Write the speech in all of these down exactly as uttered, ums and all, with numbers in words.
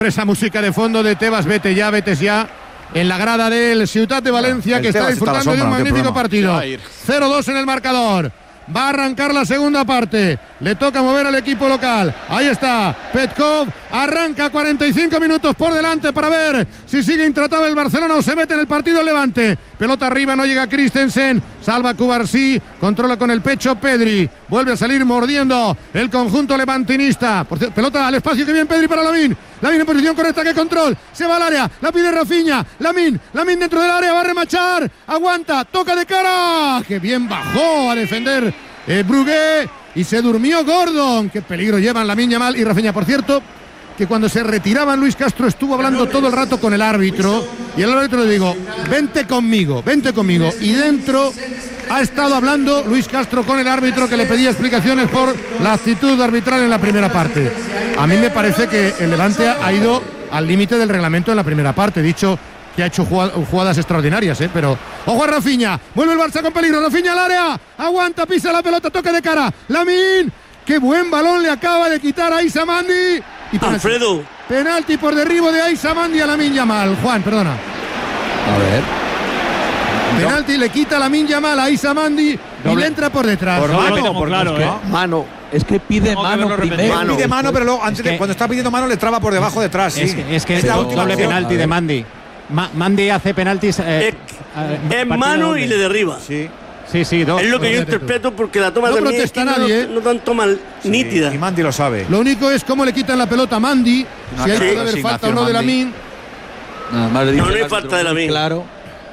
Esa música de fondo de Tebas, vete ya, vete ya, en la grada del Ciutat de Valencia, el que está disfrutando sombra, de un magnífico partido. cero dos en el marcador. Va a arrancar la segunda parte. Le toca mover al equipo local. Ahí está Petkov. Arranca cuarenta y cinco minutos por delante para ver si sigue intratable el Barcelona o se mete en el partido el Levante. Pelota arriba, no llega Christensen. Salva Cubarsí. Controla con el pecho Pedri. Vuelve a salir mordiendo el conjunto levantinista. Por cierto, pelota al espacio, que bien Pedri para Lamine. Lamine en posición correcta, que control. Se va al área. La pide Rafinha. Lamine. Lamine dentro del área. Va a remachar. Aguanta. Toca de cara. Que bien bajó a defender eh, Brugge. Y se durmió Gordon. Qué peligro llevan Lamine Yamal y Rafinha. Por cierto, que cuando se retiraban Luis Castro estuvo hablando todo el rato con el árbitro. Y el árbitro le digo, vente conmigo, vente conmigo. Y dentro ha estado hablando Luis Castro con el árbitro, que le pedía explicaciones por la actitud arbitral en la primera parte. A mí me parece que el Levante ha ido al límite del reglamento en la primera parte. Dicho que ha hecho jugadas extraordinarias, ¿eh? Pero ojo a Rafinha, vuelve el Barça con peligro. Rafinha al área, aguanta, pisa la pelota, toque de cara. Lamine, qué buen balón le acaba de quitar a Aissa Mandi. Y penalti, Alfredo. Penalti por derribo de Aissa Mandi a Lamine Yamal. Juan, perdona. A ver. Penalti, le quita Lamine Yamal a Aissa Mandi y le entra por detrás. Por no, mano, no, por claro, ¿eh? Mano. Es que pide no, mano primero. Mano. Pide mano, pero luego, antes es que, de, cuando está pidiendo mano, le traba por debajo detrás. Sí. Es que es, que es es la última doble penalti de Mandi. Ma, Mandi hace penaltis. Eh, es eh, mano doble. Y le derriba. Sí. Sí, sí, dos. Es lo que yo interpreto, porque la toma no también protesta es que nadie, no, no tanto mal sí, nítida. Y Mandi lo sabe. Lo único es cómo le quitan la pelota a Mandi. No, si hay que haber falta o no de Lamine. Nada más le dice no, no hay falta de Lamine. Claro.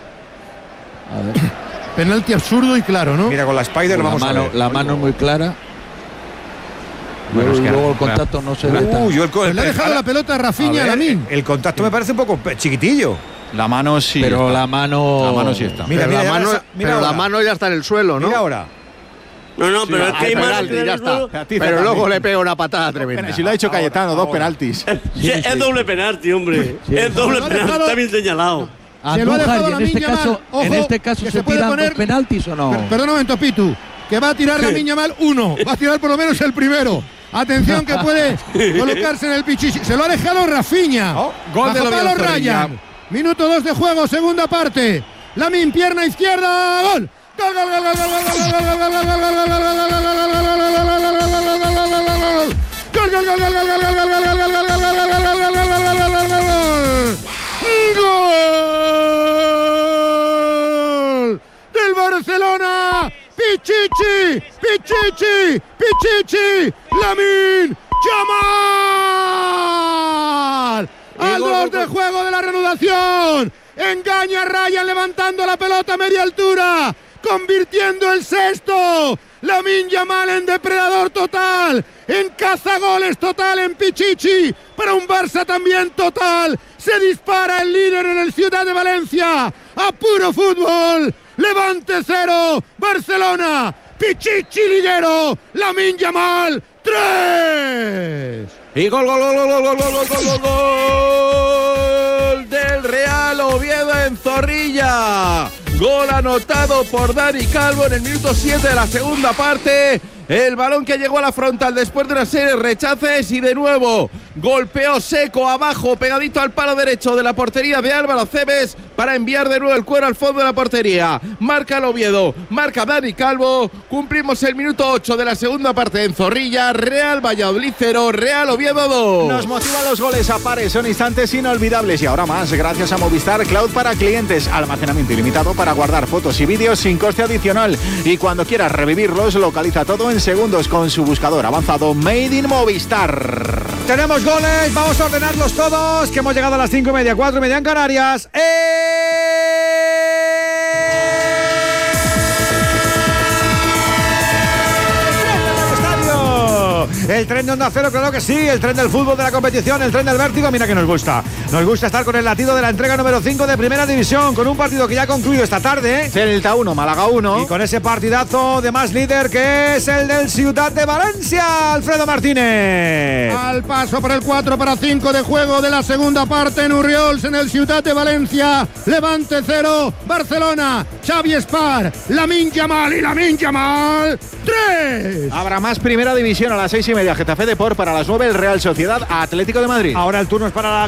A ver. Penalti absurdo y claro, ¿no? Mira, con la Spider con vamos la mano, a ver. La mano es muy clara. Bueno, luego, es que luego el contacto no se ve. Uh, yo el, pues le ha dejado la pelota a Rafinha a Lamine. El contacto me parece un poco chiquitillo. La mano sí. Pero está. la mano. La mano sí está. Mira, pero mira, la, mano, mano, mira pero la mano ya está en el suelo, ¿no? Mira ahora. No, no, pero sí, es que hay penalti, ya está. Pero luego le pega una patada tremenda. Si lo ha dicho Cayetano, dos penaltis. Es, sí, es sí. doble penalti, hombre. Sí, es doble penalti, está bien señalado. Se lo ha dejado en este caso, Ojo, en este caso se, se tiran poner, dos penaltis o no. Per, perdón un momento, Pitu, que va a tirar Lamine Yamal uno, va a tirar por lo menos el primero. Atención, que puede colocarse en el pichichi. Se lo ha dejado Rafinha. Oh, gol de Palo Ryan. Minuto dos de juego, segunda parte. Lamine, pierna izquierda, gol. Gol, gol, gol, gol, gol, gol, gol, gol, gol, gol, gol, gol del Barcelona. Pichichi, Pichichi, Pichichi, Lamine Yamal. Al dos de juego de la reanudación. Engaña a Ryan levantando la pelota a media altura, convirtiendo el sexto. Lamine Yamal en depredador total, en cazagoles total, en Pichichi, para un Barça también total. Se dispara el líder en el Ciutat de Valencia, a puro fútbol. Levante cero, Barcelona, Pichichi lidero, Lamine Yamal tres. Y gol, gol, gol, gol, gol, gol, gol, gol, gol, gol del Real Oviedo en Zorrilla. Gol anotado por Dani Calvo en el minuto siete de la segunda parte. El balón que llegó a la frontal después de una serie de rechaces y de nuevo golpeó seco abajo, pegadito al palo derecho de la portería de Álvaro Cebes para enviar de nuevo el cuero al fondo de la portería. Marca el Oviedo, marca Dani Calvo. Cumplimos el minuto ocho de la segunda parte en Zorrilla. Real Valladolid cero, Real Oviedo dos. Nos motivan los goles a pares, son instantes inolvidables y ahora más gracias a Movistar Cloud para clientes. Almacenamiento ilimitado para guardar fotos y vídeos sin coste adicional. Y cuando quieras revivirlos, localiza todo en segundos con su buscador avanzado Made in Movistar. Tenemos goles, vamos a ordenarlos todos, que hemos llegado a las cinco y media, cuatro y media en Canarias. ¡Eh! El tren de Onda Cero, claro que sí, el tren del fútbol, de la competición, el tren del vértigo, mira que nos gusta. Nos gusta estar con el latido de la entrega número cinco de Primera División, con un partido que ya ha concluido esta tarde, ¿eh? Celta uno, Málaga uno. Y con ese partidazo de más líder que es el del Ciutat de Valencia, Alfredo Martínez. Al paso por el cuatro para cinco de juego de la segunda parte en Urriols, en el Ciutat de Valencia. Levante cero, Barcelona, Xavi Espar, Lamine Yamal y Lamine Yamal tres. Habrá más Primera División a las seis seis y media Getafe Depor, para las nueve el Real Sociedad Atlético de Madrid. Ahora el turno es para la